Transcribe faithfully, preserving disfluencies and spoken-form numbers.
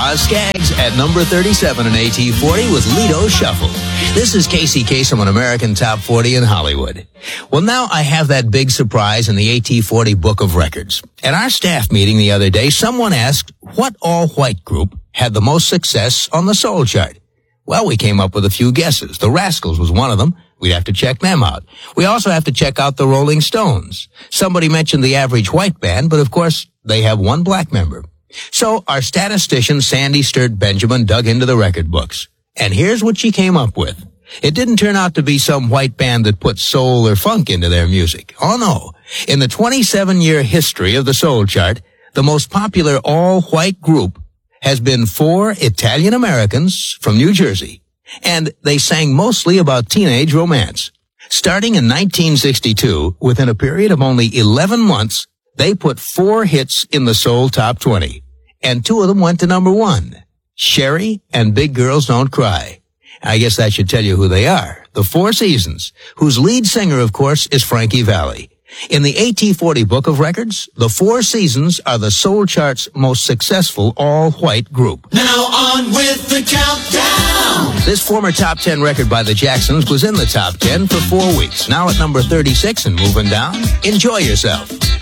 Boz Scaggs at number thirty-seven in A T forty with Lido Shuffle. This is Casey Kasem on American Top forty in Hollywood. Well, now I have that big surprise in the A T forty Book of Records. At our staff meeting the other day, someone asked what all-white group had the most success on the soul chart. Well, we came up with a few guesses. The Rascals was one of them. We'd have to check them out. We also have to check out the Rolling Stones. Somebody mentioned the Average White Band, but of course, they have one black member. So our statistician, Sandy Sturt Benjamin, dug into the record books. And here's what she came up with. It didn't turn out to be some white band that put soul or funk into their music. Oh, no. In the twenty-seven year history of the soul chart, the most popular all-white group has been four Italian Americans from New Jersey. And they sang mostly about teenage romance. Starting in nineteen sixty-two, within a period of only eleven months, they put four hits in the soul top twenty. And two of them went to number one. Sherry and Big Girls Don't Cry. I guess that should tell you who they are. The Four Seasons, whose lead singer, of course, is Frankie Valli. In the A T forty Book of Records, the Four Seasons are the soul chart's most successful all-white group. Now on with the countdown! This former top ten record by the Jacksons was in the top ten for four weeks. Now at number thirty-six and moving down, Enjoy Yourself.